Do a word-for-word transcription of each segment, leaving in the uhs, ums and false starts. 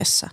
hankkeessa.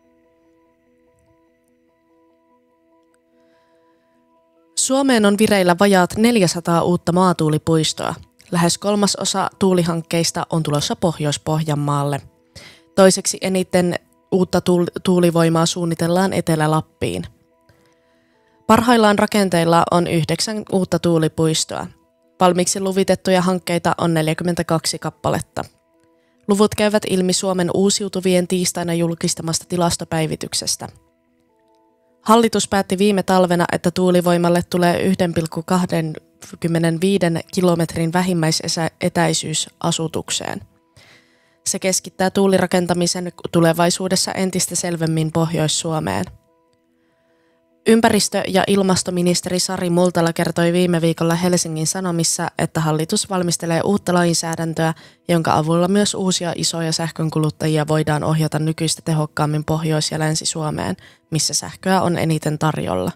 Suomeen on vireillä vajaat neljäsataa uutta maatuulipuistoa. Lähes kolmasosa tuulihankkeista on tulossa Pohjois-Pohjanmaalle. Toiseksi eniten uutta tuulivoimaa suunnitellaan Etelä-Lappiin. Parhaillaan rakenteilla on yhdeksän uutta tuulipuistoa. Valmiiksi luvitettuja hankkeita on neljäkymmentäkaksi kappaletta. Luvut käyvät ilmi Suomen uusiutuvien tiistaina julkistamasta tilastopäivityksestä. Hallitus päätti viime talvena, että tuulivoimalle tulee yksi pilkku kaksikymmentäviisi kilometrin vähimmäisetäisyys asutukseen. Se keskittää tuulirakentamisen tulevaisuudessa entistä selvemmin Pohjois-Suomeen. Ympäristö- ja ilmastoministeri Sari Multala kertoi viime viikolla Helsingin Sanomissa, että hallitus valmistelee uutta lainsäädäntöä, jonka avulla myös uusia isoja sähkönkuluttajia voidaan ohjata nykyistä tehokkaammin Pohjois- ja Länsi-Suomeen, missä sähköä on eniten tarjolla.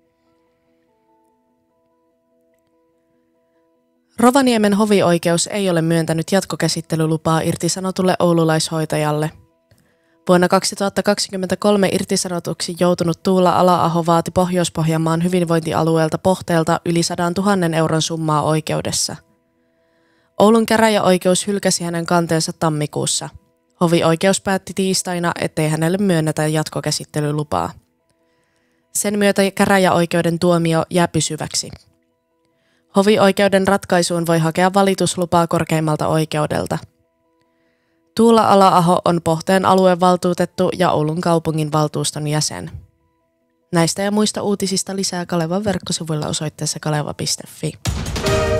Rovaniemen hovioikeus ei ole myöntänyt jatkokäsittelylupaa irtisanotulle oululaishoitajalle. Vuonna kaksituhattakaksikymmentäkolme irtisanotuksi joutunut Tuula Ala-aho vaati Pohjois-Pohjanmaan hyvinvointialueelta Pohteelta yli sadantuhannen euron summaa oikeudessa. Oulun käräjäoikeus hylkäsi hänen kanteensa tammikuussa. Hovioikeus päätti tiistaina, ettei hänelle myönnetä jatkokäsittelylupaa. Sen myötä käräjäoikeuden tuomio jää pysyväksi. Hovioikeuden ratkaisuun voi hakea valituslupaa korkeimmalta oikeudelta. Tuula Ala-aho on Pohteen aluevaltuutettu ja Oulun kaupungin valtuuston jäsen. Näistä ja muista uutisista lisää Kalevan verkkosivuilla osoitteessa kaleva piste fi.